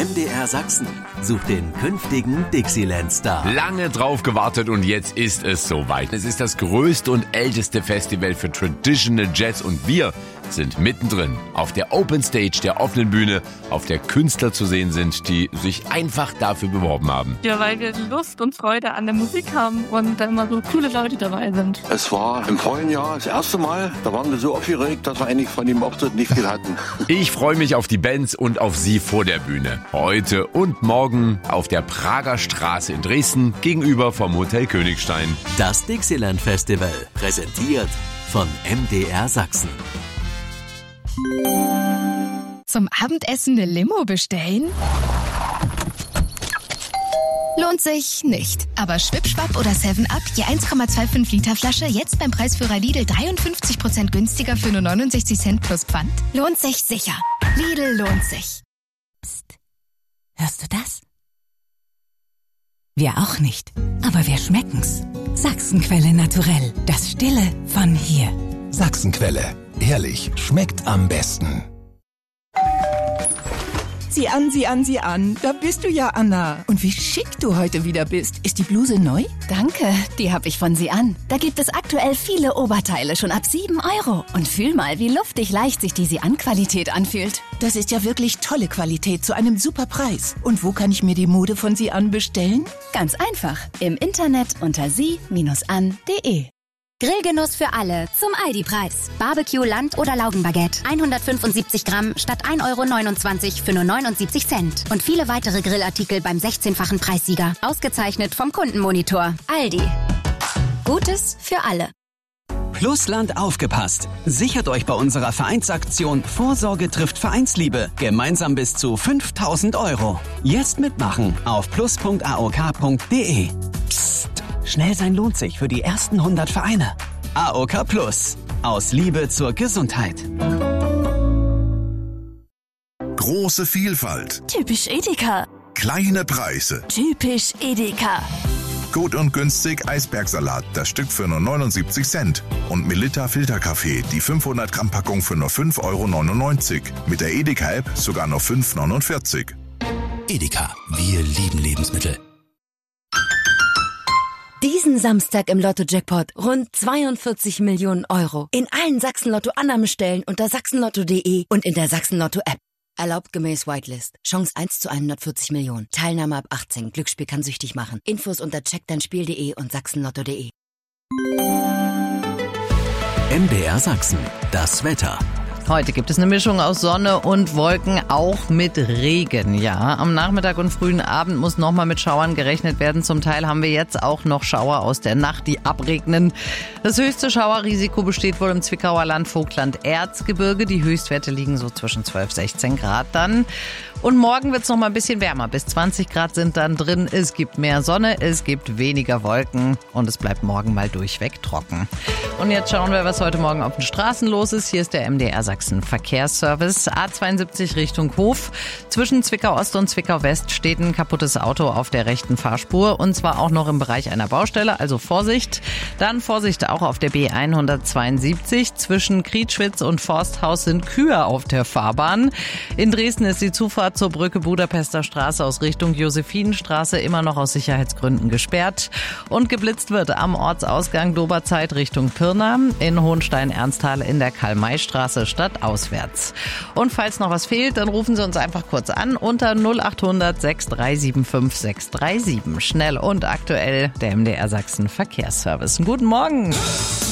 MDR Sachsen sucht den künftigen Dixieland-Star. Lange drauf gewartet und jetzt ist es soweit. Es ist das größte und älteste Festival für Traditional Jazz und wir sind mittendrin auf der Open Stage, der offenen Bühne, auf der Künstler zu sehen sind, die sich einfach dafür beworben haben. Ja, weil wir Lust und Freude an der Musik haben und da immer so coole Leute dabei sind. Es war im vorigen Jahr das erste Mal, da waren wir so aufgeregt, dass wir eigentlich von dem Auftritt nicht viel hatten. Ich freue mich auf die Bands und auf Sie vor der Bühne. Heute und morgen auf der Prager Straße in Dresden gegenüber vom Hotel Königstein. Das Dixieland Festival, präsentiert von MDR Sachsen. Zum Abendessen eine Limo bestellen? Lohnt sich nicht. Aber Schwipschwapp oder 7-Up, je 1,25 Liter Flasche, jetzt beim Preisführer Lidl 53% günstiger für nur 69 Cent plus Pfand? Lohnt sich sicher. Lidl lohnt sich. Psst. Hörst du das? Wir auch nicht. Aber wir schmecken's. Sachsenquelle naturell. Das Stille von hier. Sachsenquelle. Ehrlich, schmeckt am besten. Sieh an, sieh an, sieh an. Da bist du ja, Anna. Und wie schick du heute wieder bist. Ist die Bluse neu? Danke, die habe ich von Sie an. Da gibt es aktuell viele Oberteile schon ab 7 €. Und fühl mal, wie luftig leicht sich die Sie-an-Qualität anfühlt. Das ist ja wirklich tolle Qualität zu einem super Preis. Und wo kann ich mir die Mode von Sie an bestellen? Ganz einfach. Im Internet unter sie-an.de. Grillgenuss für alle zum Aldi-Preis. Barbecue, Land- oder Laugenbaguette. 175 Gramm statt 1,29 € für nur 79 Cent. Und viele weitere Grillartikel beim 16-fachen Preissieger. Ausgezeichnet vom Kundenmonitor. Aldi. Gutes für alle. Plusland aufgepasst. Sichert euch bei unserer Vereinsaktion Vorsorge trifft Vereinsliebe. Gemeinsam bis zu 5.000 €. Jetzt mitmachen auf plus.aok.de. Psst. Schnell sein lohnt sich für die ersten 100 Vereine. AOK Plus. Aus Liebe zur Gesundheit. Große Vielfalt. Typisch Edeka. Kleine Preise. Typisch Edeka. Gut und günstig Eisbergsalat, das Stück für nur 79 Cent. Und Melitta Filterkaffee, die 500 Gramm Packung für nur 5,99 €. Mit der Edeka-App sogar nur 5,49 €. Edeka, wir lieben Lebensmittel. Diesen Samstag im Lotto-Jackpot rund 42 Millionen €. In allen Sachsen-Lotto-Annahmestellen unter sachsenlotto.de und in der Sachsen-Lotto-App. Erlaubt gemäß Whitelist. Chance 1 zu 140 Millionen. Teilnahme ab 18. Glücksspiel kann süchtig machen. Infos unter checkdeinspiel.de und sachsenlotto.de. MDR Sachsen, das Wetter. Heute gibt es eine Mischung aus Sonne und Wolken, auch mit Regen. Ja, am Nachmittag und frühen Abend muss nochmal mit Schauern gerechnet werden. Zum Teil haben wir jetzt auch noch Schauer aus der Nacht, die abregnen. Das höchste Schauerrisiko besteht wohl im Zwickauer Land, Vogtland, Erzgebirge. Die Höchstwerte liegen so zwischen 12, 16 Grad dann. Und morgen wird es noch mal ein bisschen wärmer. Bis 20 Grad sind dann drin. Es gibt mehr Sonne, es gibt weniger Wolken und es bleibt morgen mal durchweg trocken. Und jetzt schauen wir, was heute Morgen auf den Straßen los ist. Hier ist der MDR Sachsen Verkehrsservice. A72 Richtung Hof. Zwischen Zwickau Ost und Zwickau West steht ein kaputtes Auto auf der rechten Fahrspur. Und zwar auch noch im Bereich einer Baustelle, also Vorsicht. Dann Vorsicht auch auf der B172. Zwischen Krietschwitz und Forsthaus sind Kühe auf der Fahrbahn. In Dresden ist die Zufahrt zur Brücke Budapester Straße aus Richtung Josephinenstraße immer noch aus Sicherheitsgründen gesperrt. Und geblitzt wird am Ortsausgang Doberzeit Richtung Pirna, in Hohenstein-Ernsthal in der Karl-May-Straße stadtauswärts. Und falls noch was fehlt, dann rufen Sie uns einfach kurz an unter 0800 6375 637. Schnell und aktuell der MDR Sachsen Verkehrsservice. Guten Morgen!